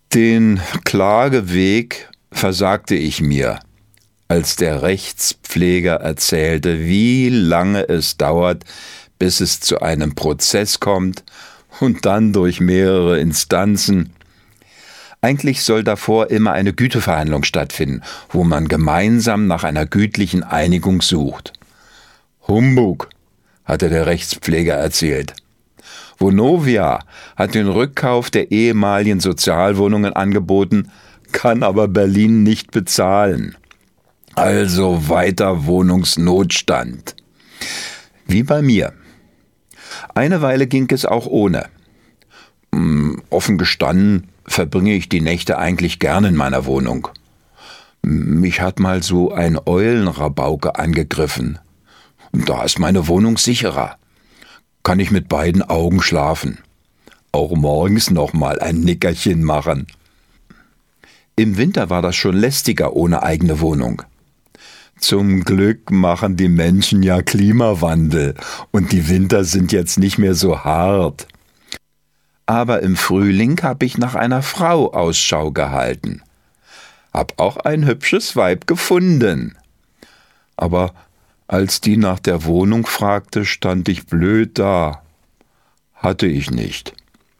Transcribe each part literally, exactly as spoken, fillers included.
Den Klageweg versagte ich mir, als der Rechtspfleger erzählte, wie lange es dauert, bis es zu einem Prozess kommt und dann durch mehrere Instanzen. Eigentlich soll davor immer eine Güteverhandlung stattfinden, wo man gemeinsam nach einer gütlichen Einigung sucht. Humbug, hatte der Rechtspfleger erzählt. Vonovia hat den Rückkauf der ehemaligen Sozialwohnungen angeboten, kann aber Berlin nicht bezahlen. Also weiter Wohnungsnotstand. Wie bei mir. Eine Weile ging es auch ohne. Hm, offen gestanden verbringe ich die Nächte eigentlich gern in meiner Wohnung. Mich hat mal so ein Eulenrabauke angegriffen. Da ist meine Wohnung sicherer. Kann ich mit beiden Augen schlafen. Auch morgens noch mal ein Nickerchen machen. Im Winter war das schon lästiger ohne eigene Wohnung. Zum Glück machen die Menschen ja Klimawandel und die Winter sind jetzt nicht mehr so hart. Aber im Frühling habe ich nach einer Frau Ausschau gehalten. Hab auch ein hübsches Weib gefunden. Aber als die nach der Wohnung fragte, stand ich blöd da. Hatte ich nicht.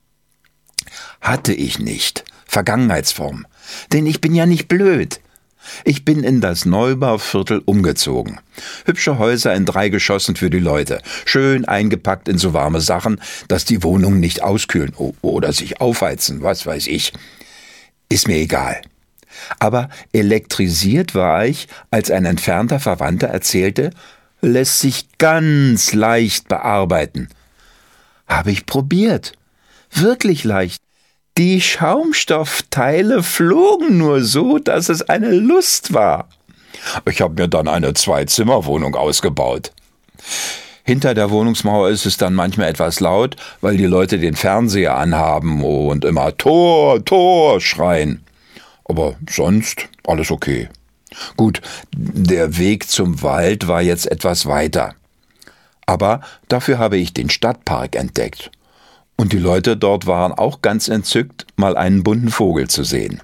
Hatte ich nicht. Vergangenheitsform. Denn ich bin ja nicht blöd. Ich bin in das Neubauviertel umgezogen. Hübsche Häuser in drei Geschossen für die Leute. Schön eingepackt in so warme Sachen, dass die Wohnungen nicht auskühlen oder sich aufheizen, was weiß ich. Ist mir egal. Aber elektrisiert war ich, als ein entfernter Verwandter erzählte, lässt sich ganz leicht bearbeiten. Habe ich probiert. Wirklich leicht. Die Schaumstoffteile flogen nur so, dass es eine Lust war. Ich habe mir dann eine Zwei-Zimmer-Wohnung ausgebaut. Hinter der Wohnungsmauer ist es dann manchmal etwas laut, weil die Leute den Fernseher anhaben und immer Tor, Tor schreien. Aber sonst alles okay. Gut, der Weg zum Wald war jetzt etwas weiter. Aber dafür habe ich den Stadtpark entdeckt. Und die Leute dort waren auch ganz entzückt, mal einen bunten Vogel zu sehen.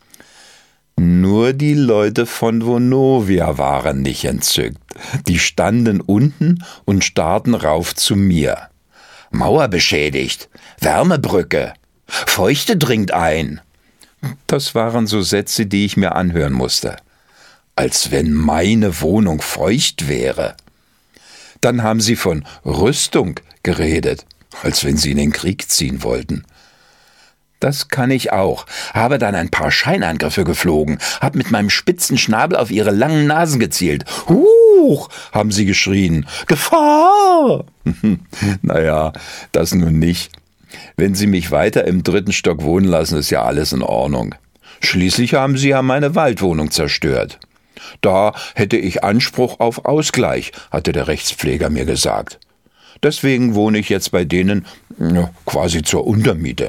Nur die Leute von Vonovia waren nicht entzückt. Die standen unten und starrten rauf zu mir. Mauer beschädigt, Wärmebrücke, Feuchte dringt ein. Das waren so Sätze, die ich mir anhören musste. Als wenn meine Wohnung feucht wäre. Dann haben sie von Rüstung geredet, als wenn sie in den Krieg ziehen wollten. Das kann ich auch. Habe dann ein paar Scheinangriffe geflogen, hab mit meinem spitzen Schnabel auf ihre langen Nasen gezielt. Huch, haben sie geschrien. Gefahr! Naja, das nun nicht. Wenn sie mich weiter im dritten Stock wohnen lassen, ist ja alles in Ordnung. Schließlich haben sie ja meine Waldwohnung zerstört. Da hätte ich Anspruch auf Ausgleich, hatte der Rechtspfleger mir gesagt. Deswegen wohne ich jetzt bei denen ja, quasi zur Untermiete.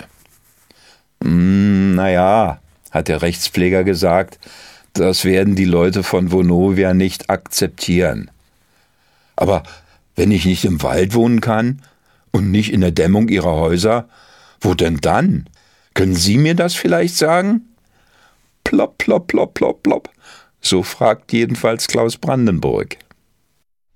Hm, naja, hat der Rechtspfleger gesagt, das werden die Leute von Vonovia nicht akzeptieren. Aber wenn ich nicht im Wald wohnen kann und nicht in der Dämmung ihrer Häuser, wo denn dann? Können Sie mir das vielleicht sagen? Plopp, plopp, plopp, plopp, plopp. So fragt jedenfalls Klaus Brandenburg.